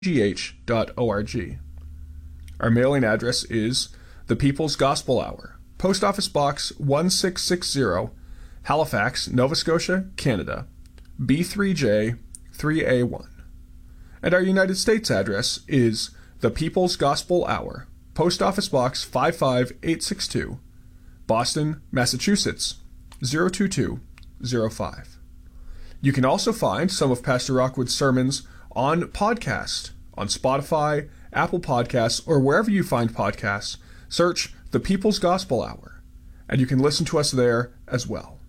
gh.org. Our mailing address is The People's Gospel Hour, Post Office Box 1660, Halifax, Nova Scotia, Canada, B3J 3A1. And our United States address is The People's Gospel Hour, Post Office Box 55862, Boston, Massachusetts 02205. You can also find some of Pastor Rockwood's sermons on podcast, on Spotify, Apple Podcasts, or wherever you find podcasts. Search The People's Gospel Hour, and you can listen to us there as well.